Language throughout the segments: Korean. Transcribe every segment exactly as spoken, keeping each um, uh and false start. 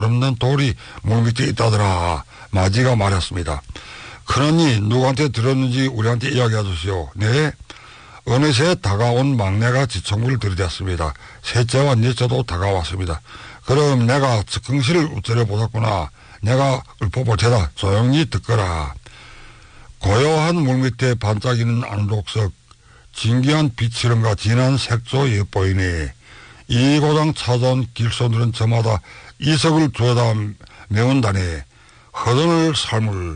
없는 돌이 물밑에 있다더라. 마지가 말했습니다. 그러니 누구한테 들었는지 우리한테 이야기해 주시오. 네. 어느새 다가온 막내가 지청구를 들이댔습니다. 셋째와 넷째도 다가왔습니다. 그럼 내가 즉흥시를 우쩌려 보았구나. 내가 읊어볼 테다. 조용히 듣거라. 고요한 물밑에 반짝이는 안록석, 진기한 빛이런가 진한 색조 엿보이니 이 고장 찾아온 길손들은 저마다 이석을 주어다 메운다니 허전을 삶을.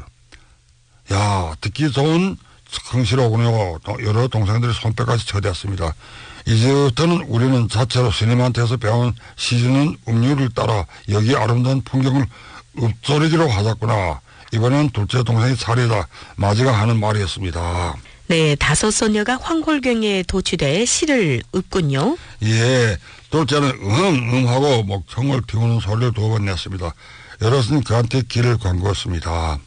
야, 듣기 좋은 즉흥시로군요. 여러 동생들의 손뼉까지 쳐댔습니다. 이제부터는 우리는 자체로 스님한테서 배운 시주는 음유를 따라 여기 아름다운 풍경을 읊조리기로 하자꾸나. 이번엔 둘째 동생이 차례다. 마지가 하는 말이었습니다. 네, 다섯 소녀가 황홀경에 도취돼 시를 읊군요. 예, 둘째는 음음 하고 목청을 튀우는 소리를 두 번 냈습니다. 여럿은 그한테 길을 광고했습니다.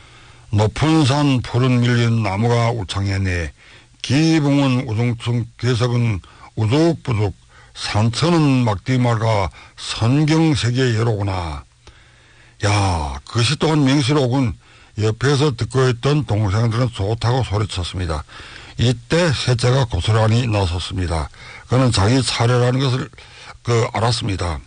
높은 산 푸른 밀린 나무가 울창했네. 기붕은 우중충 괴석은 우둑부둑 산천은 막디말가 선경세계 여로구나. 야, 그시 또한 명시로군. 옆에서 듣고 있던 동생들은 좋다고 소리쳤습니다. 이때 셋째가 고스란히 나섰습니다. 그는 자기 차례라는 것을 그 알았습니다.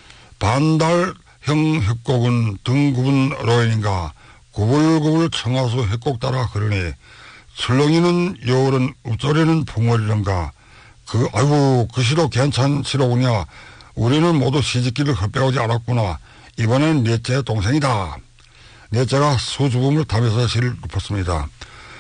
반달형 협곡은 등굽은 로인인가 구불구불 청하수 협곡 따라 흐르니 출렁이는 여울은 읍조리는 붕어리는가. 그 아이고 그 시도 괜찮시로구냐. 우리는 모두 시집길을 헛배우지 않았구나. 이번엔 넷째 동생이다. 넷째가 수줍음을 타면서 시를 읊었습니다.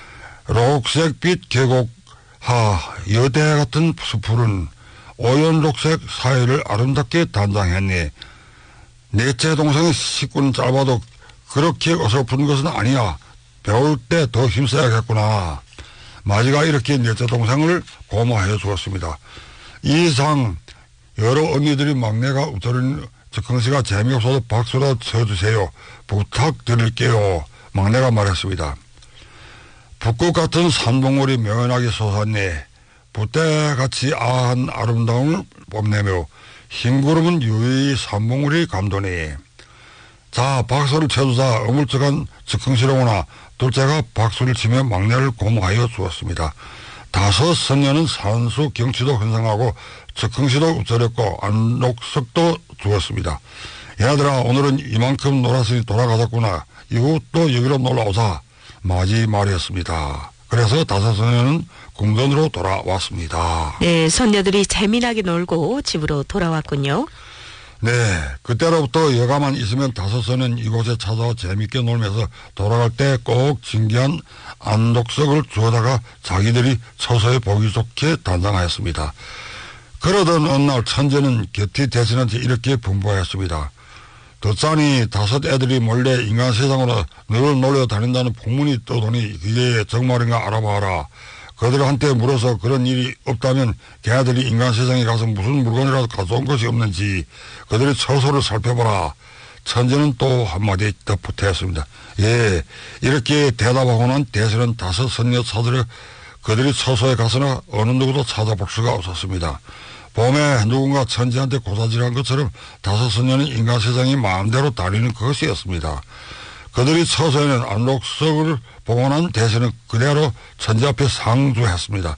녹색빛 계곡 하 여대 같은 수풀은 오연록색 사이를 아름답게 단장했네. 넷째 동생의 시꾼은 짧아도 그렇게 어설픈 것은 아니야. 배울 때 더 힘써야겠구나. 마지가 이렇게 넷째 동생을 고마해 주었습니다. 이상 여러 언니들이 막내가 읊조리는 즉흥시가 재미없어도 박수라도 쳐주세요. 부탁드릴게요. 막내가 말했습니다. 붓꽃 같은 산봉우리 묘연하게 솟았네. 붓대같이 아한 아름다움을 뽐내며 흰구름은 유유히 산봉우리 감도네. 자, 박수를 쳐주자. 어물쩍한 즉흥시로구나. 둘째가 박수를 치며 막내를 고마하여 주었습니다. 다섯 선녀는 산수 경치도 흔상하고 즉흥시도 읊조렸고 안록석도 주었습니다. 얘들아, 오늘은 이만큼 놀았으니 돌아가자꾸나. 이후 또 여기로 놀러오자. 마지 말이었습니다. 그래서 다섯 선녀는 궁전으로 돌아왔습니다. 네, 선녀들이 재미나게 놀고 집으로 돌아왔군요. 네, 그때로부터 여가만 있으면 다섯 선은 이곳에 찾아와 재밌게 놀면서 돌아갈 때 꼭 진기한 안독석을 주워다가 자기들이 처소에 보기 좋게 단장하였습니다. 그러던 어느 날 천재는 곁이 대신한테 이렇게 분부하였습니다. 듣자니 다섯 애들이 몰래 인간 세상으로 늘 놀려 다닌다는 풍문이 떠도니 그게 정말인가 알아봐라. 그들한테 물어서 그런 일이 없다면 걔네들이 인간 세상에 가서 무슨 물건이라도 가져온 것이 없는지 그들의 처소를 살펴보라. 천재는 또 한마디 덧붙였습니다. 예, 이렇게 대답하고 난 대신은 다섯 선녀 찾으려 그들이 처소에 가서나 어느 누구도 찾아볼 수가 없었습니다. 봄에 누군가 천재한테 고사질한 것처럼 다섯 선녀는 인간 세상이 마음대로 다니는 것이었습니다. 그들이 처소에는 안록석을 봉헌한 대신은 그대로 천재 앞에 상주했습니다.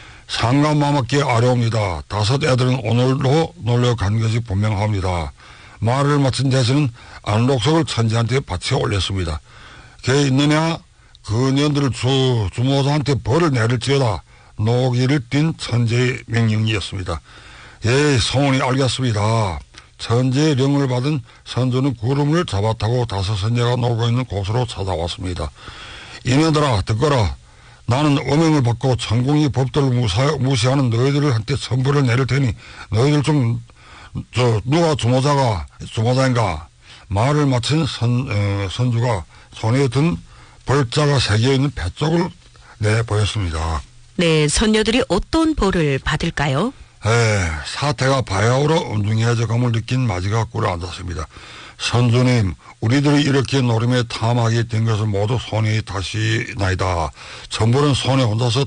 상감마맞게 아려옵니다. 다섯 애들은 오늘도 놀려간 것이 분명합니다. 말을 마친 대신은 안록석을 천재한테 바쳐 올렸습니다. 걔 있느냐? 그 년들을 주, 주모자한테 벌을 내릴지어다. 노기를 띤 천재의 명령이었습니다. 예, 성원이 알겠습니다. 천재의 령을 받은 선조는 구름을 잡아타고 다섯 선녀가 놀고 있는 곳으로 찾아왔습니다. 이년들아, 듣거라. 나는 어명을 받고 천공의 법도를 무사, 무시하는 너희들을 한테 선벌을 내릴 테니 너희들 중 저 누가 주모자가 주모자인가? 말을 마친 선, 어, 선주가 손에 든 벌자가 새겨있는 뱃쪽을 내보였습니다. 네, 선녀들이 어떤 벌을 받을까요? 에, 사태가 바야흐로 엄중해져 감을 느낀 마지가 꿇어 앉았습니다. 선주님, 우리들이 이렇게 노름에 탐하게 된 것은 모두 손이 다시 나이다. 전부는 손에 혼자서